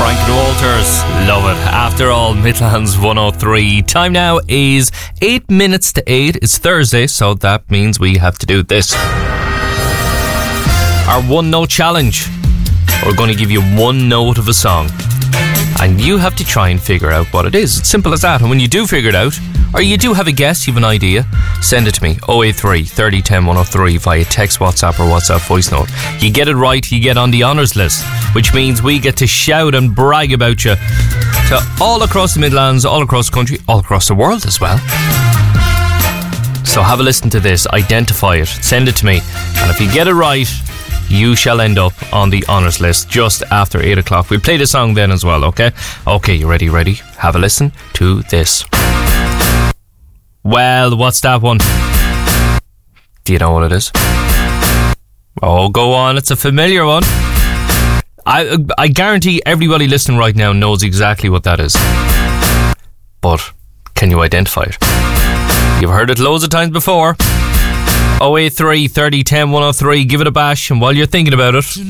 Frank Walters, love it. After all, Midlands 103. Time now is 8 minutes to 8. It's Thursday, so that means we have to do this. Our one note challenge. We're going to give you one note of a song, and you have to try and figure out what it is. It's simple as that. And when you do figure it out, or you do have a guess, you have an idea, send it to me, 083 30 10 103 via text, WhatsApp or WhatsApp voice note. You get it right, you get on the honours list, which means we get to shout and brag about you to all across the Midlands, all across the country, all across the world as well. So have a listen to this, identify it, send it to me, and if you get it right, you shall end up on the honours list just after 8 o'clock. We'll play the song then as well, okay? Okay, you ready? Have a listen to this. Well, what's that one? Do you know what it is? Oh, go on, it's a familiar one. I guarantee everybody listening right now knows exactly what that is. But can you identify it? You've heard it loads of times before. 083 30 10 103. Give it a bash, and while you're thinking about it,